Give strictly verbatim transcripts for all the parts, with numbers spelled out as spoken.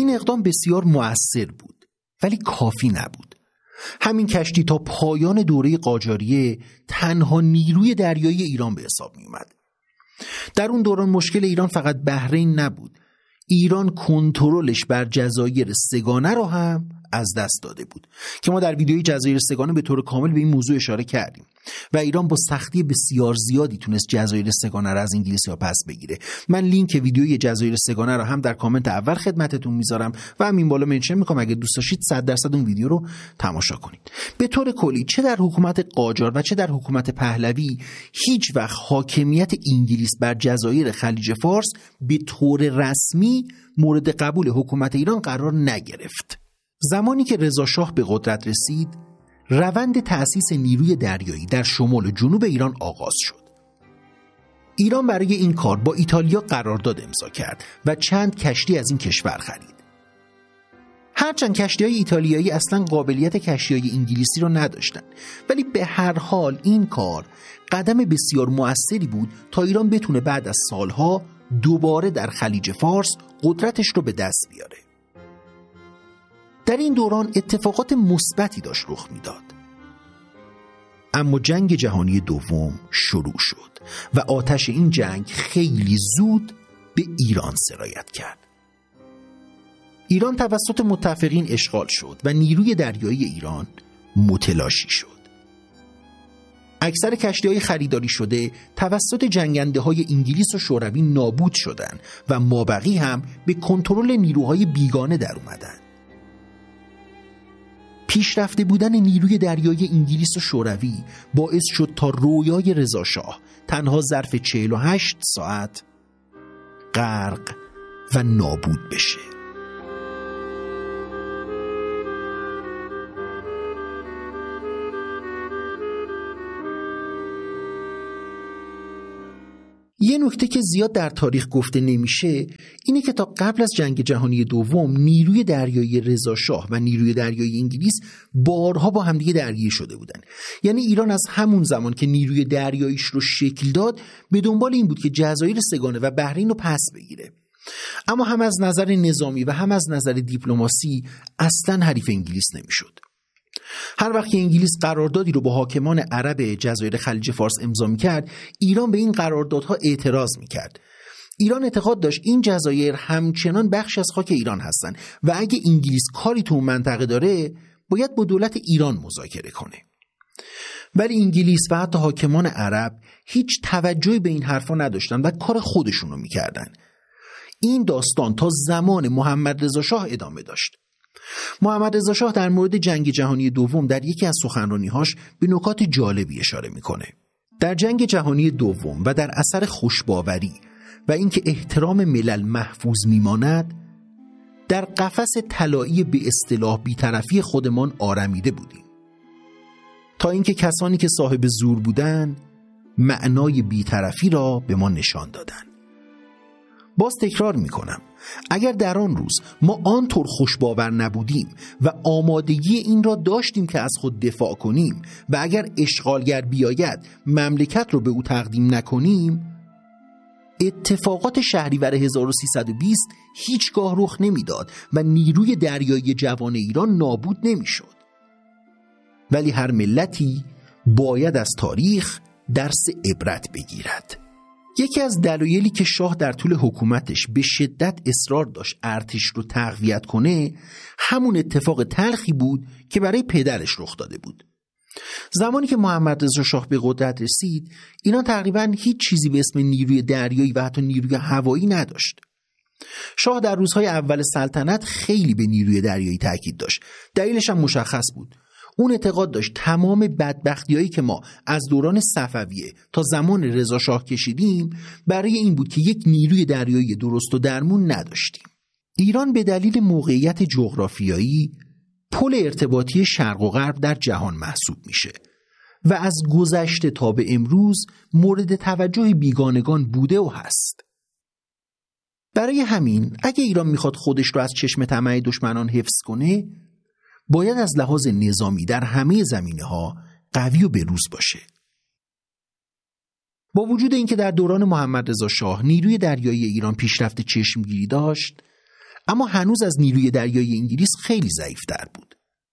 این اقدام بسیار مؤثر بود ولی کافی نبود. همین کشتی تا پایان دوره قاجاریه تنها نیروی دریایی ایران به حساب می اومد. در اون دوران مشکل ایران فقط بحرین نبود. ایران کنترلش بر جزایر سگانه رو هم از دست داده بود که ما در ویدیوی جزایر سگانه به طور کامل به این موضوع اشاره کردیم و ایران با سختی بسیار زیادی تونست جزایر سگانه رو از انگلیسی‌ها پس بگیره. من لینک ویدیوی جزایر سگانه رو هم در کامنت اول خدمتتون میذارم و همین بالا منشن میکنم اگه دوست داشتید صد درصد اون ویدیو رو تماشا کنید. به طور کلی چه در حکومت قاجار و چه در حکومت پهلوی هیچ وقت حاکمیت انگلیس بر جزایر خلیج فارس به طور رسمی مورد قبول حکومت ایران قرار نگرفت. زمانی که رضا شاه به قدرت رسید، روند تأسیس نیروی دریایی در شمال و جنوب ایران آغاز شد. ایران برای این کار با ایتالیا قرارداد امضا کرد و چند کشتی از این کشور خرید. هرچند کشتی‌های ایتالیایی اصلاً قابلیت کشتی‌های انگلیسی را نداشتند، ولی به هر حال این کار قدم بسیار مؤثری بود تا ایران بتونه بعد از سالها دوباره در خلیج فارس قدرتش رو به دست بیاره. در این دوران اتفاقات مثبتی داشت رخ میداد. اما جنگ جهانی دوم شروع شد و آتش این جنگ خیلی زود به ایران سرایت کرد. ایران توسط متفقین اشغال شد و نیروی دریایی ایران متلاشی شد. اکثر کشتی‌های خریداری شده توسط جنگنده‌های انگلیس و شوروی نابود شدند و مابقی هم به کنترل نیروهای بیگانه در اومدند. پیشرفته بودن نیروی دریایی انگلیس و شوروی باعث شد تا رویای رضا شاه تنها ظرف چهل و هشت ساعت غرق و نابود بشه. یه نکته که زیاد در تاریخ گفته نمیشه اینه که تا قبل از جنگ جهانی دوم نیروی دریایی رضا شاه و نیروی دریایی انگلیس بارها با همدیگه درگیر شده بودن. یعنی ایران از همون زمان که نیروی دریاییش رو شکل داد به دنبال این بود که جزایر سگانه و بحرین رو پس بگیره. اما هم از نظر نظامی و هم از نظر دیپلماسی اصلاً حریف انگلیس نمیشد. هر وقت که انگلیس قراردادی رو با حاکمان عرب جزایر خلیج فارس امضا می‌کرد، ایران به این قراردادها اعتراض می‌کرد. ایران اعتقاد داشت این جزایر همچنان بخش از خاک ایران هستن و اگه انگلیس کاری تو اون منطقه داره، باید با دولت ایران مذاکره کنه. ولی انگلیس و حتی حاکمان عرب هیچ توجهی به این حرفا نداشتن و کار خودشون رو می‌کردن. این داستان تا زمان محمد رضا شاه ادامه داشت. محمد رضا شاه در مورد جنگ جهانی دوم در یکی از سخنرانی‌هاش به نکات جالبی اشاره می‌کنه. در جنگ جهانی دوم و در اثر خوشباوری و اینکه احترام ملل محفوظ می‌ماند، در قفس طلایی به اصطلاح بی‌طرفی خودمان آرمیده بودیم، تا اینکه کسانی که صاحب زور بودند معنای بی‌طرفی را به ما نشان دادند. باز تکرار میکنم، اگر در آن روز ما آنطور خوشباور نبودیم و آمادگی این را داشتیم که از خود دفاع کنیم و اگر اشغالگر بیاید مملکت رو به او تقدیم نکنیم، اتفاقات شهریور هزار و سیصد و بیست هیچگاه رخ نمیداد و نیروی دریایی جوان ایران نابود نمیشد. ولی هر ملتی باید از تاریخ درس عبرت بگیرد. یکی از دلایلی که شاه در طول حکومتش به شدت اصرار داشت ارتش رو تقویت کنه همون اتفاق تلخی بود که برای پدرش رخ داده بود. زمانی که محمد رضا شاه به قدرت رسید، اینا تقریباً هیچ چیزی به اسم نیروی دریایی و حتی نیروی هوایی نداشت. شاه در روزهای اول سلطنت خیلی به نیروی دریایی تاکید داشت. دلیلش هم مشخص بود. اون اعتقاد داشت تمام بدبختی‌هایی که ما از دوران صفویه تا زمان رضا شاه کشیدیم برای این بود که یک نیروی دریایی درست و درمون نداشتیم. ایران به دلیل موقعیت جغرافیایی پل ارتباطی شرق و غرب در جهان محسوب میشه و از گذشته تا به امروز مورد توجه بیگانگان بوده و هست. برای همین اگه ایران میخواد خودش رو از چشم طمع دشمنان حفظ کنه، باید از لحاظ نظامی در همه زمینه‌ها قوی و بروز باشه. با وجود اینکه در دوران محمد رضا شاه نیروی دریایی ایران پیشرفت چشمگیری داشت، اما هنوز از نیروی دریایی انگلیس خیلی ضعیف‌تر بود.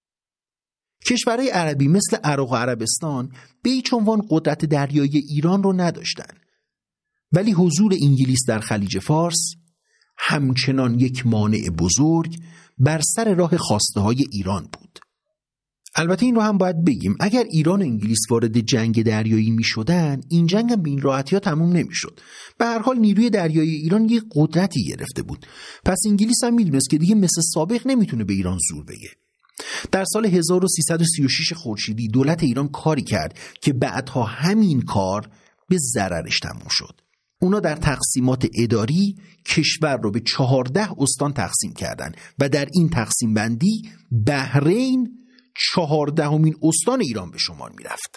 کشورهای عربی مثل عراق و عربستان به هیچ عنوان قدرت دریایی ایران رو نداشتند، ولی حضور انگلیس در خلیج فارس همچنان یک مانع بزرگ بر سر راه خواسته های ایران بود. البته این رو هم باید بگیم اگر ایران و انگلیس وارد جنگ دریایی می شدن، این جنگ هم به این راحتی ها تموم نمی شد. به هر حال نیروی دریایی ایران یک قدرتی گرفته بود، پس انگلیس هم می دونست که دیگه مثل سابق نمیتونه به ایران زور بگه. در سال هزار و سیصد و سی و شش خورشیدی دولت ایران کاری کرد که بعدها همین کار به ضررش تموم شد. اونا در تقسیمات اداری کشور رو به چهارده استان تقسیم کردن و در این تقسیم بندی بحرین چهاردهمین استان ایران به شمار می رفت.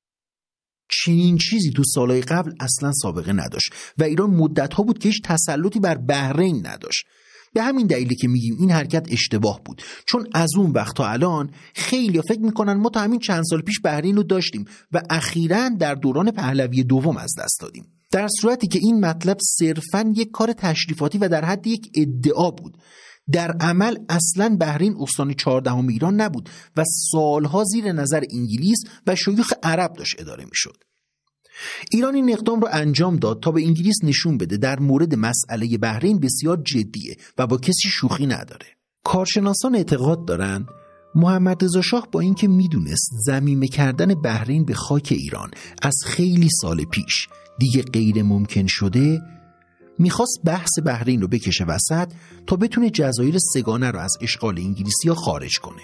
چنین چیزی تو سالهای قبل اصلا سابقه نداشت و ایران مدتها بود که هیچ تسلطی بر بحرین نداشت. به همین دلیلی که میگیم این حرکت اشتباه بود، چون از اون وقت تا الان خیلی فکر میکنن ما تا همین چند سال پیش بحرین رو داشتیم و اخیراً در دوران پهلوی دوم از دست دادیم، در صورتی که این مطلب صرفاً یک کار تشریفاتی و در حد یک ادعا بود. در عمل اصلاً بحرین استان چهاردهم ایران نبود و سالها زیر نظر انگلیس و شیوخ عرب داشت اداره میشد. ایران این اقدام رو انجام داد تا به انگلیس نشون بده در مورد مسئله بحرین بسیار جدیه و با کسی شوخی نداره. کارشناسان اعتقاد دارند محمد رضا شاه با اینکه میدونست ضمیمه کردن بحرین به خاک ایران از خیلی سال پیش دیگه غیر ممکن شده، میخواست بحث بحرین رو بکشه وسط تا بتونه جزایر سگانه رو از اشغال انگلیسی‌ها خارج کنه.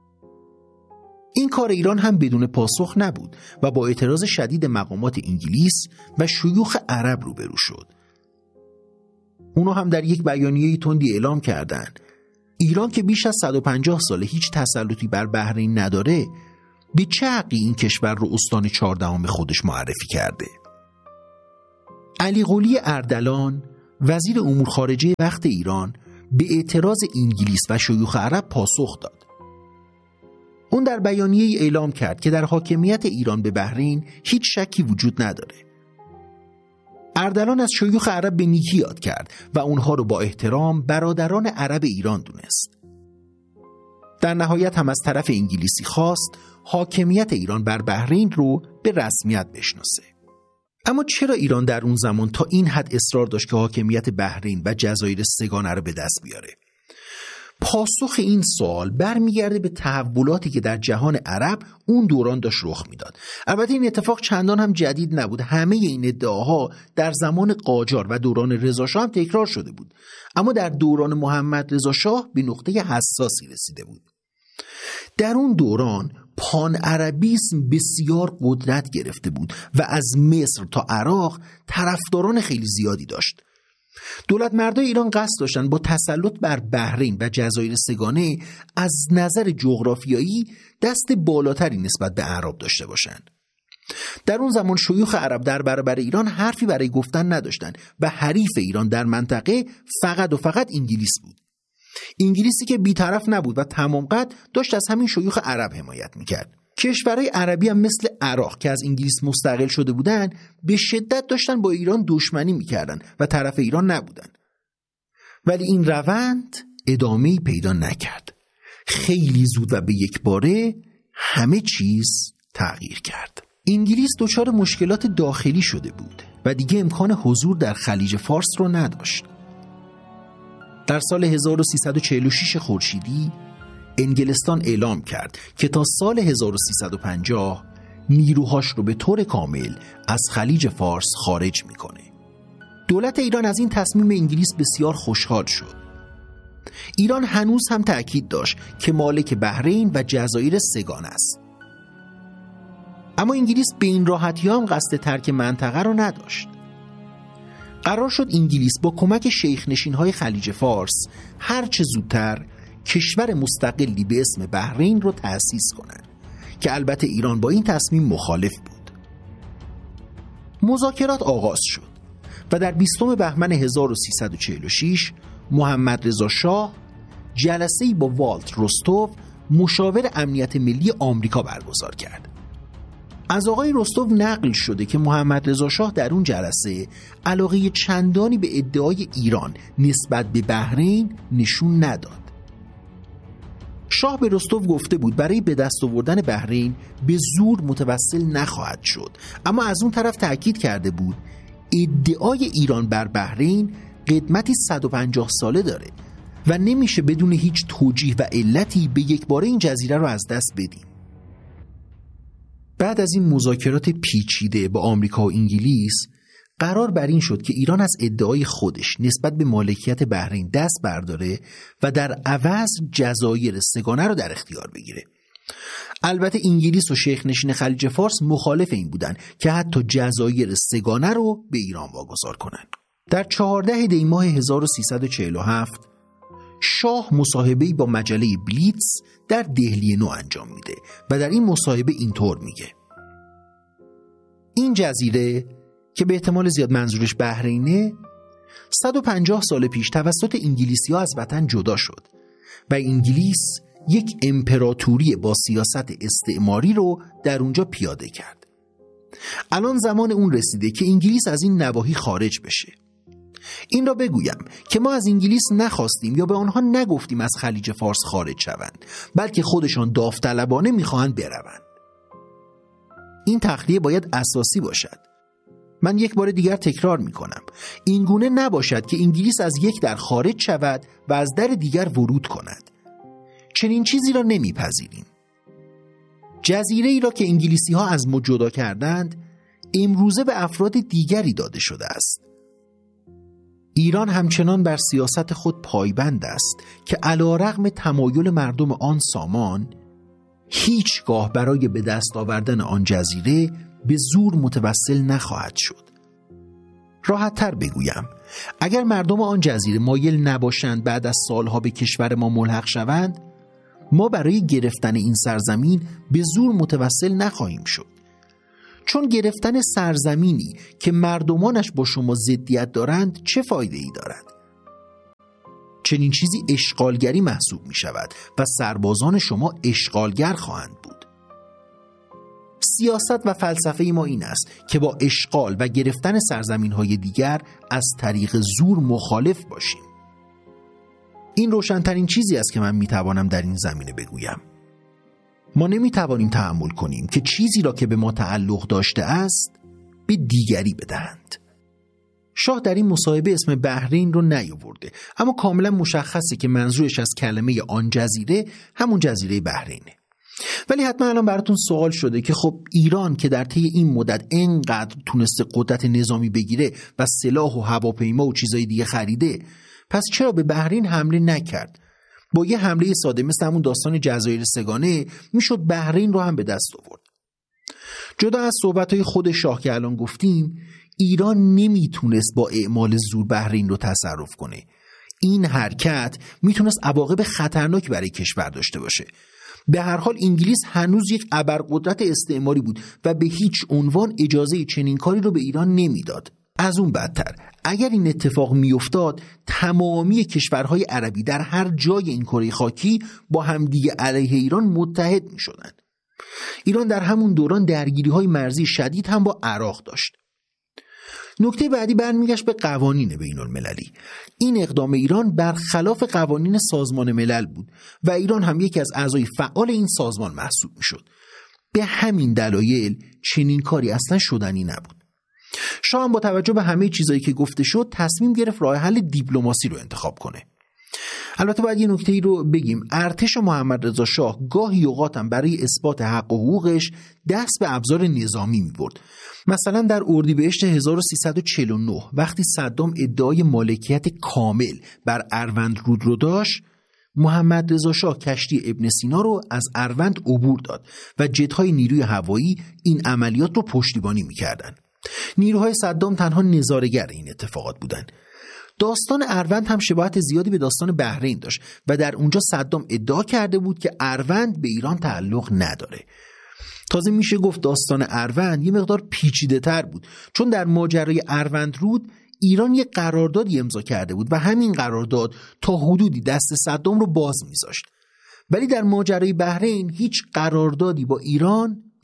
این کار ایران هم بدون پاسخ نبود و با اعتراض شدید مقامات انگلیس و شیوخ عرب روبرو شد. اونا هم در یک بیانیه تندی اعلام کردند ایران که بیش از صد و پنجاه ساله هیچ تسلطی بر بحرین نداره، به چه حقی این کشور رو استان چهاردهم خودش معرفی کرده؟ علی قلی اردلان وزیر امور خارجه وقت ایران به اعتراض انگلیس و شیوخ عرب پاسخ داد. اون در بیانیه اعلام کرد که در حاکمیت ایران به بحرین هیچ شکی وجود نداره. اردلان از شیوخ عرب به نیکی یاد کرد و اونها رو با احترام برادران عرب ایران دونست. در نهایت هم از طرف انگلیسی خواست حاکمیت ایران بر بحرین رو به رسمیت بشناسه. اما چرا ایران در اون زمان تا این حد اصرار داشت که حاکمیت بحرین و جزایر سگانه رو به دست بیاره؟ پاسخ این سوال برمیگرده به تحولاتی که در جهان عرب اون دوران داشت رخ میداد. البته این اتفاق چندان هم جدید نبود. همه این ادعاها در زمان قاجار و دوران رضا شاه هم تکرار شده بود، اما در دوران محمد رضا شاه به نقطه حساسی رسیده بود. در اون دوران پان عربیسم بسیار قدرت گرفته بود و از مصر تا عراق طرفداران خیلی زیادی داشت. دولت مردای ایران قصد داشتن با تسلط بر بحرین و جزایر سگانه از نظر جغرافیایی دست بالاتری نسبت به اعراب داشته باشند. در اون زمان شیوخ عرب در برابر ایران حرفی برای گفتن نداشتند و حریف ایران در منطقه فقط و فقط انگلیس بود. انگلیسی که بی‌طرف نبود و تمام قد داشت از همین شیوخ عرب حمایت میکرد. کشورهای عربی هم مثل عراق که از انگلیس مستقل شده بودن به شدت داشتن با ایران دشمنی میکردن و طرف ایران نبودن. ولی این روند ادامه‌ای پیدا نکرد. خیلی زود و به یک باره همه چیز تغییر کرد. انگلیس دچار مشکلات داخلی شده بود و دیگه امکان حضور در خلیج فارس رو نداشت. در سال هزار و سیصد و چهل و شش خورشیدی انگلستان اعلام کرد که تا سال هزار و سیصد و پنجاه نیروهاش رو به طور کامل از خلیج فارس خارج میکنه. دولت ایران از این تصمیم انگلیس بسیار خوشحال شد. ایران هنوز هم تأکید داشت که مالک بحرین و جزایر سگانه است. اما انگلیس به این راحتی هم قصد ترک منطقه رو نداشت. قرار شد انگلیس با کمک شیخ نشین‌های خلیج فارس هر چه زودتر کشور مستقلی به اسم بحرین رو تأسیس کنند که البته ایران با این تصمیم مخالف بود. مذاکرات آغاز شد و در بیستم بهمن هزار و سیصد و چهل و شش محمد رضا شاه جلسه‌ای با والت روستوف مشاور امنیت ملی آمریکا برگزار کرد. از آقای رستوف نقل شده که محمد رضا شاه در اون جلسه علاقه چندانی به ادعای ایران نسبت به بحرین نشون نداد. شاه به رستوف گفته بود برای به دست آوردن بحرین به زور متوسل نخواهد شد، اما از اون طرف تأکید کرده بود ادعای ایران بر بحرین قدمتی صد و پنجاه ساله داره و نمیشه بدون هیچ توجیه و علتی به یک باره این جزیره رو از دست بدیم. بعد از این مذاکرات پیچیده با آمریکا و انگلیس قرار بر این شد که ایران از ادعای خودش نسبت به مالکیت بحرین دست برداره و در عوض جزایر سگانه رو در اختیار بگیره. البته انگلیس و شیخ نشین خلیج فارس مخالف این بودن که حتی جزایر سگانه رو به ایران واگذار کنن. در چهاردهم دی ماه هزار و سیصد و چهل و هفت شاه مصاحبه‌ای با مجله بلیتز در دهلی نو انجام میده و در این مصاحبه اینطور میگه: این جزیره که به احتمال زیاد منظورش بحرینه صد و پنجاه سال پیش توسط انگلیسی‌ها از وطن جدا شد و انگلیس یک امپراتوری با سیاست استعماری رو در اونجا پیاده کرد. الان زمان اون رسیده که انگلیس از این نواحی خارج بشه. این را بگویم که ما از انگلیس نخواستیم یا به آنها نگفتیم از خلیج فارس خارج شوند، بلکه خودشان داوطلبانه میخواهند بروند. این تخلیه باید اساسی باشد. من یک بار دیگر تکرار میکنم، این گونه نباشد که انگلیس از یک در خارج شود و از در دیگر ورود کند. چنین چیزی را نمیپذیریم. جزیره ای را که انگلیسی ها از ما جدا کردند امروزه به افراد دیگری داده شده است. ایران همچنان بر سیاست خود پایبند است که علیرغم تمایل مردم آن سامان هیچگاه برای به دست آوردن آن جزیره به زور متوسل نخواهد شد. راحت تر بگویم، اگر مردم آن جزیره مایل نباشند بعد از سالها به کشور ما ملحق شوند، ما برای گرفتن این سرزمین به زور متوسل نخواهیم شد. چون گرفتن سرزمینی که مردمانش با شما ضدیت دارند چه فایده ای دارد؟ چنین چیزی اشغالگری محسوب می شود و سربازان شما اشغالگر خواهند بود. سیاست و فلسفه ما این است که با اشغال و گرفتن سرزمین‌های دیگر از طریق زور مخالف باشیم. این روشن‌ترین چیزی است که من می‌توانم در این زمینه بگویم. ما نمی‌توانیم تحمل کنیم که چیزی را که به ما تعلق داشته است به دیگری بدهند. شاه در این مصاحبه اسم بحرین رو نیاورده، اما کاملا مشخصه که منظورش از کلمه آن جزیره همون جزیره بحرینه. ولی حتما الان براتون سوال شده که خب ایران که در طی این مدت اینقدر تونسته قدرت نظامی بگیره و سلاح و هواپیما و چیزای دیگه خریده، پس چرا به بحرین حمله نکرد؟ با یه حمله ساده مثل همون داستان جزایر سگانه میشد بحرین رو هم به دست آورد. جدا از صحبت‌های خود شاه که الان گفتیم، ایران نمیتونست با اعمال زور بحرین رو تصرف کنه. این حرکت میتونست عواقب خطرناک برای کشور داشته باشه. به هر حال انگلیس هنوز یک ابرقدرت استعماری بود و به هیچ عنوان اجازه چنین کاری رو به ایران نمیداد. از اون بدتر، اگر این اتفاق میافتاد تمامی کشورهای عربی در هر جای این کره خاکی با همدیگه علیه ایران متحد میشدند. ایران در همون دوران درگیری‌های مرزی شدید هم با عراق داشت. نکته بعدی برمیگشت به قوانین بین المللی. این اقدام ایران برخلاف قوانین سازمان ملل بود و ایران هم یکی از اعضای فعال این سازمان محسوب میشد. به همین دلایل چنین کاری اصلا شدنی نبود. شاه هم با توجه به همه چیزایی که گفته شد تصمیم گرفت راه حل دیپلماسی رو انتخاب کنه. البته باید یه نکته ای رو بگیم، ارتش محمد رضا شاه گاهی اوقات هم برای اثبات حق و حقوقش دست به ابزار نظامی می‌برد. مثلا در اردیبهشت هزار و سیصد و چهل و نه وقتی صدام ادعای مالکیت کامل بر اروند رود رو داشت، محمد رضا شاه کشتی ابن سینا رو از اروند عبور داد و جت‌های نیروی هوایی این عملیات رو پشتیبانی می‌کردن. نیروهای صدام تنها نظاره‌گر این اتفاقات بودند. داستان اروند هم شباهت زیادی به داستان بحرین داشت و در اونجا صدام ادعا کرده بود که اروند به ایران تعلق نداره. تازه میشه گفت داستان اروند یه مقدار پیچیده تر بود، چون در ماجرای اروند رود ایران یه قراردادی امضا کرده بود و همین قرارداد تا حدودی دست صدام رو باز میذاشت. ولی در ماجرای بحرین هیچ قراردادی با ایران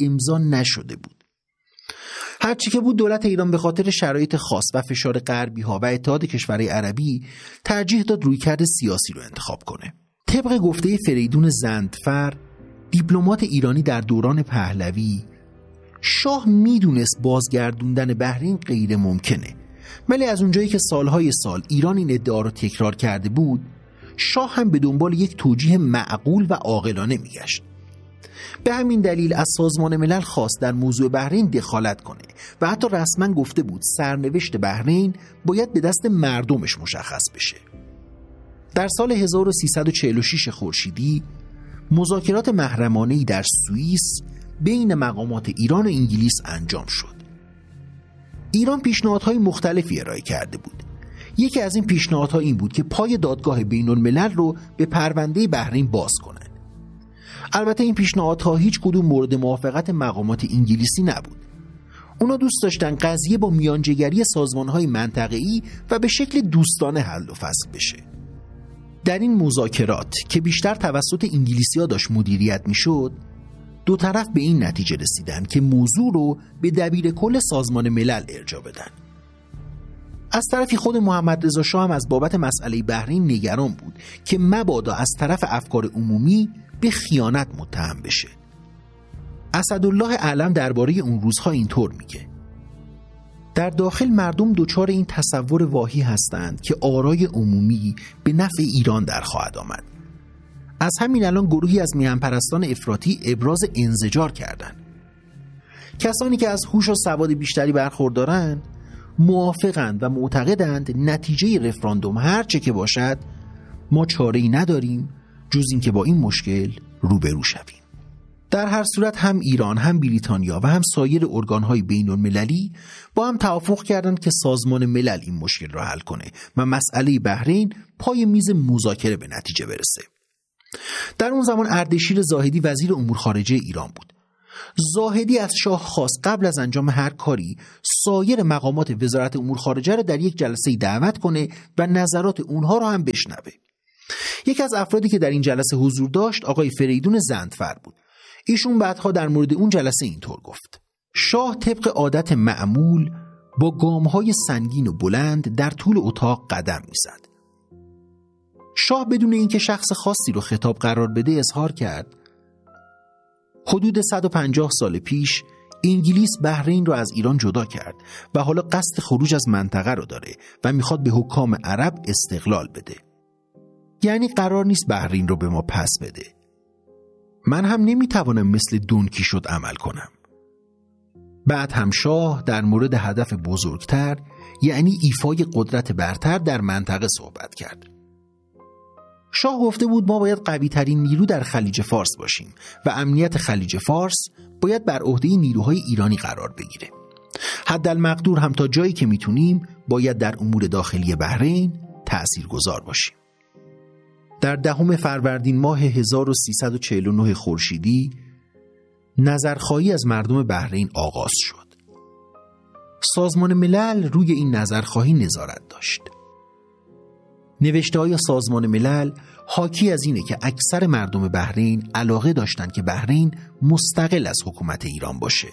امضا نشده بود. هرچی که بود دولت ایران به خاطر شرایط خاص و فشار غربی ها و اتحاد کشورهای عربی ترجیح داد رویکرد سیاسی رو انتخاب کنه. طبق گفته فریدون زندفر، دیپلمات ایرانی در دوران پهلوی، شاه میدونست بازگردوندن بحرین غیر ممکنه، ولی از اونجایی که سالهای سال ایران این ادعا رو تکرار کرده بود، شاه هم به دنبال یک توجیه معقول و عاقلانه میگشت. به همین دلیل از سازمان ملل خواست در موضوع بحرین دخالت کنه و حتی رسما گفته بود سرنوشت بحرین باید به دست مردمش مشخص بشه. در سال هزار و سیصد و چهل و شش خورشیدی مذاکرات محرمانه‌ای در سوئیس بین مقامات ایران و انگلیس انجام شد. ایران پیشنهادهای مختلفی ارائه کرده بود. یکی از این پیشنهادها این بود که پای دادگاه بین الملل رو به پرونده بحرین باز کنند. البته این پیشنهادها هیچ کدوم مورد موافقت مقامات انگلیسی نبود. اونا دوست داشتن قضیه با میانجیگری سازمانهای منطقه‌ای و به شکل دوستانه حل و فصل بشه. در این مذاکرات که بیشتر توسط انگلیسی‌ها داشت مدیریت میشد، دو طرف به این نتیجه رسیدن که موضوع رو به دبیر کل سازمان ملل ارجاع بدن. از طرفی خود محمد رضا شاه هم از بابت مسئله بحرین نگران بود که مبادا از طرف افکار عمومی به خیانت متهم بشه. اسدالله اعلم درباره اون روزها اینطور میگه: در داخل مردم دچار این تصور واهی هستند که آرای عمومی به نفع ایران در خواهد آمد. از همین الان گروهی از میهن‌پرستان افراطی ابراز انزجار کردند. کسانی که از هوش و سواد بیشتری برخوردارند موافقند و معتقدند نتیجه رفراندوم هر چه که باشد ما چاره‌ای نداریم جز این که با این مشکل روبرو شویم. در هر صورت هم ایران، هم بریتانیا و هم سایر ارگان‌های بین‌المللی با هم توافق کردند که سازمان ملل این مشکل را حل کنه و مسئله بحرین پای میز مذاکره به نتیجه برسه. در اون زمان اردشیر زاهدی وزیر امور خارجه ایران بود. زاهدی از شاه خواست قبل از انجام هر کاری سایر مقامات وزارت امور خارجه را در یک جلسه دعوت کنه و نظرات اونها را هم بشنوه. یکی از افرادی که در این جلسه حضور داشت آقای فریدون زندفر بود. ایشون بعدها در مورد اون جلسه اینطور گفت: شاه طبق عادت معمول با گام‌های سنگین و بلند در طول اتاق قدم می‌زد. شاه بدون اینکه شخص خاصی رو خطاب قرار بده اظهار کرد: حدود صد و پنجاه سال پیش انگلیس بحرین رو از ایران جدا کرد و حالا قصد خروج از منطقه رو داره و میخواد به حکام عرب استقلال بده. یعنی قرار نیست بحرین رو به ما پس بده. من هم نمیتوانم مثل دون کیشوت عمل کنم. بعد هم شاه در مورد هدف بزرگتر، یعنی ایفای قدرت برتر در منطقه صحبت کرد. شاه گفته بود ما باید قوی ترین نیرو در خلیج فارس باشیم و امنیت خلیج فارس باید بر عهده نیروهای ایرانی قرار بگیره. حدالمقدور هم تا جایی که میتونیم باید در امور داخلی بحرین تأثیرگذار باشیم. در دهم فروردین ماه هزار و سیصد و چهل و نه خورشیدی نظرخواهی از مردم بحرین آغاز شد. سازمان ملل روی این نظرخواهی نظارت داشت. نوشته‌های سازمان ملل حاکی از اینه که اکثر مردم بحرین علاقه داشتند که بحرین مستقل از حکومت ایران باشه.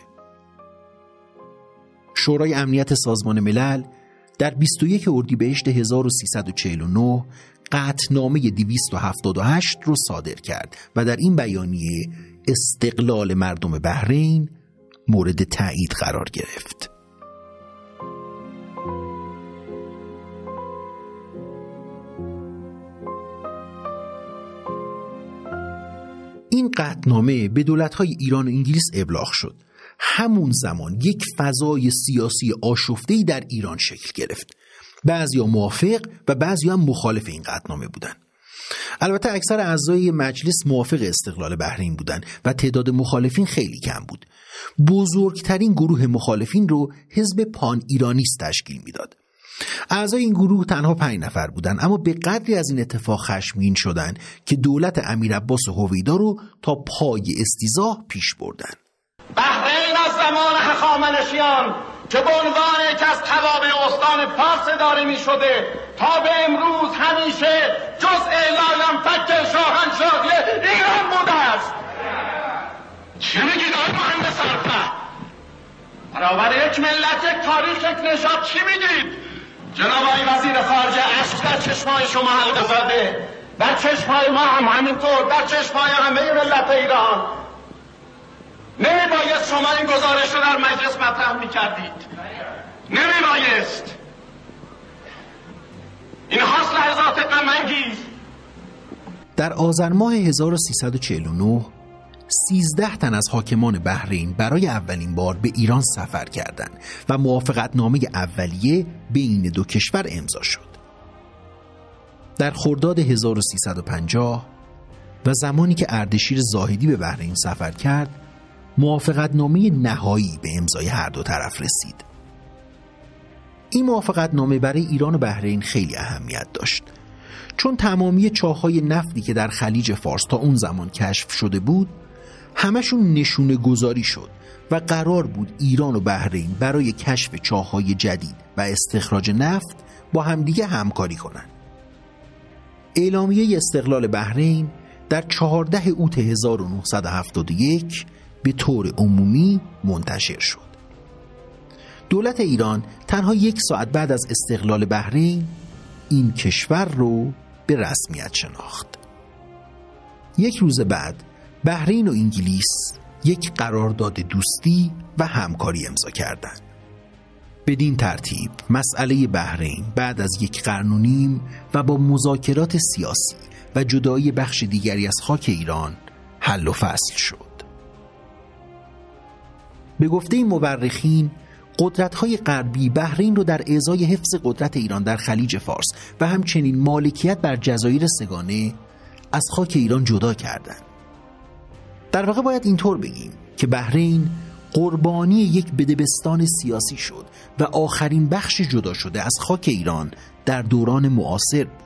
شورای امنیت سازمان ملل در بیست و یک اردیبهشت هزار و سیصد و چهل و نه قطعنامه دویست و هفتاد و هشت رو صادر کرد و در این بیانیه استقلال مردم بحرین مورد تایید قرار گرفت. این قطعنامه به دولت‌های ایران و انگلیس ابلاغ شد. همون زمان یک فضای سیاسی آشفته‌ای در ایران شکل گرفت. بعضیا موافق و بعضیا هم مخالف این قطعنامه بودند. البته اکثر اعضای مجلس موافق استقلال بحرین بودند و تعداد مخالفین خیلی کم بود. بزرگترین گروه مخالفین رو حزب پان ایرانیست تشکیل میداد. اعضای این گروه تنها پنج نفر بودند، اما به قدری از این اتفاق خشمگین شدند که دولت امیرعباس هویدا رو تا پای استیضاح پیش بردند. بحرین از زمان هخامنشیان که به عنوان یکی از توابع استان فارس اداره می شده تا به امروز همیشه جزء لایمفک شاهنشاهی ایران بوده است. چه میگید آقای مهندس برابر یک ملت، یک تاریخ، یک نژاد چی میگید؟ جناب آقای وزیر خارجه، اشک در چشمای شما حلقه زده، در چشمای ما هم همینطور، در چشمای همه ملت ایران. نمیبایست شما این گزارش رو در مجلس مطرح میکردید، نمیبایست. این هاست لحظات غم‌انگیز. در آذر ماه هزار و سیصد و چهل و نه سیزده تن از حاکمان بحرین برای اولین بار به ایران سفر کردند و موافقتنامه اولیه بین دو کشور امضا شد. در خرداد هزار و سیصد و پنجاه و زمانی که اردشیر زاهدی به بحرین سفر کرد، موافقتنامه نهایی به امضای هر دو طرف رسید. این موافقتنامه برای ایران و بحرین خیلی اهمیت داشت، چون تمامی چاه‌های نفتی که در خلیج فارس تا اون زمان کشف شده بود همشون نشونه گذاری شد و قرار بود ایران و بحرین برای کشف چاه‌های جدید و استخراج نفت با همدیگه همکاری کنند. اعلامیه استقلال بحرین در چهاردهم اوت هزار و نهصد و هفتاد و یک به طور عمومی منتشر شد. دولت ایران تنها یک ساعت بعد از استقلال بحرین این کشور رو به رسمیت شناخت. یک روز بعد بحرین و انگلیس یک قرارداد دوستی و همکاری امضا کردند. بدین ترتیب مسئله بحرین بعد از یک قرن و نیم و با مذاکرات سیاسی و جدایی بخش دیگری از خاک ایران حل و فصل شد. به گفته مورخین، قدرت‌های غربی بحرین رو در ازای حفظ قدرت ایران در خلیج فارس و همچنین مالکیت بر جزایر سگانه از خاک ایران جدا کردند. در واقع باید اینطور بگیم که بحرین قربانی یک بدبستان سیاسی شد و آخرین بخش جدا شده از خاک ایران در دوران معاصر بود.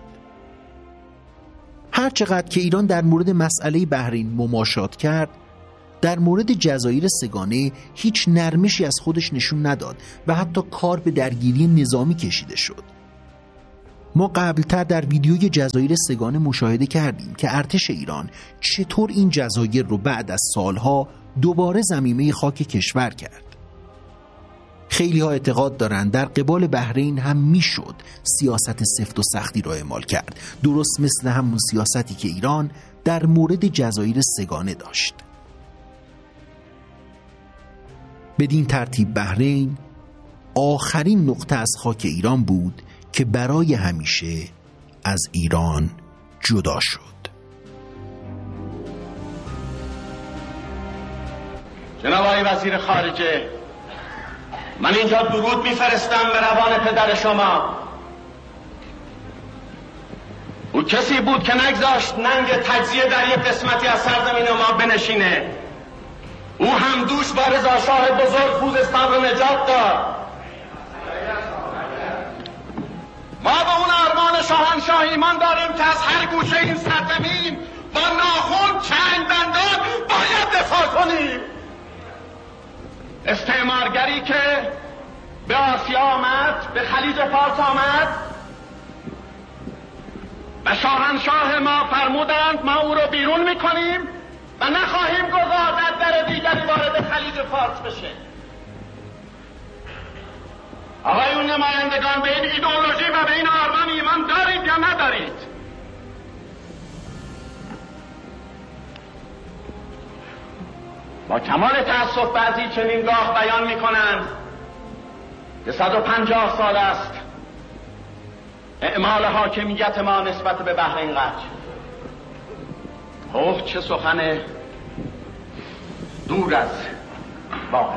هرچقدر که ایران در مورد مسئله بحرین مماشات کرد، در مورد جزایر سگانه هیچ نرمشی از خودش نشون نداد و حتی کار به درگیری نظامی کشیده شد. ما قبلتر در ویدیوی جزایر سگانه مشاهده کردیم که ارتش ایران چطور این جزایر رو بعد از سالها دوباره ضمیمه خاک کشور کرد. خیلی ها اعتقاد دارند در قبال بحرین هم میشد سیاست سفت و سختی را اعمال کرد، درست مثل همون سیاستی که ایران در مورد جزایر سگانه داشت. بدین ترتیب بحرین آخرین نقطه از خاک ایران بود که برای همیشه از ایران جدا شد. جناب آقای وزیر خارجه، من اینجا درود میفرستم به روان پدر شما. او کسی بود که نگذاشت ننگ تجزیه در یک قسمتی از سرزمین ما بنشینه. او هم دوش با رضا شاه بزرگ خوزستان رو نجات داد. ما به اون ارمان شاهنشاه ایمان داریم که از هر گوشه این سرزمین با ناخن چنگ دندان باید دفاع کنیم. استعمارگری که به آسیا آمد، به خلیج فارس آمد و شاهنشاه ما فرمودند ما او رو بیرون میکنیم و نخواهیم گذارد در دیگری وارد خلیج فارس بشه. آقایون نمایندگان، به این ایدئولوژی و به این آرمان ایمان دارید یا ندارید؟ با کمال تأسف بعضی چنین گاه بیان میکنند که صد و پنجاه سال است اعمال حاکمیت ما نسبت به بحرین قطع. اوه چه سخن دور از واقع.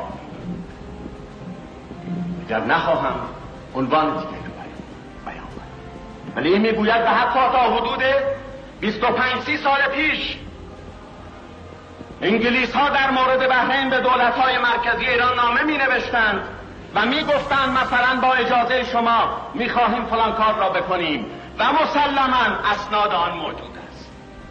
اگر نخواهم عنوان دیگه رو بیان کنم، ولی این میگوید به حتی تا حدود بیست و پنج سی سال پیش انگلیس ها در مورد بحرین به دولت های مرکزی ایران نامه می نوشتند و می گفتند مثلا با اجازه شما می خواهیم فلان کار را بکنیم و مسلما اسناد آن موجود است.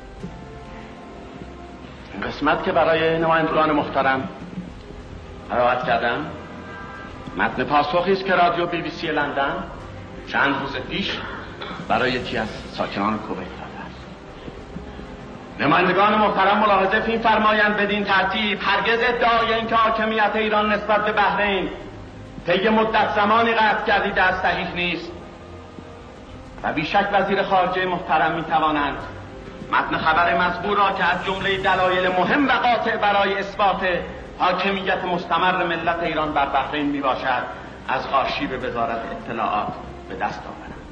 این قسمت که برای نمایندگان محترم قرائت کردم متن پاسخی است که رادیو بی بی سی لندن چند روز پیش برای یکی از ساکنان کویت داده است. نمایندگان محترم ملاحظه فین فرمایند بدین ترتیب هرگز ادعای اینکه حاکمیت ایران نسبت به بحرین طی مدت زمانی قطع گردیده است صحیح نیست و بیشک وزیر خارجه محترم میتوانند متن خبر مزبور را که از جمله دلایل مهم و قاطع برای اثبات حاکمیت مستمر ملت ایران بر بحرین میباشد از آرشیو وزارت اطلاعات به دست آورند.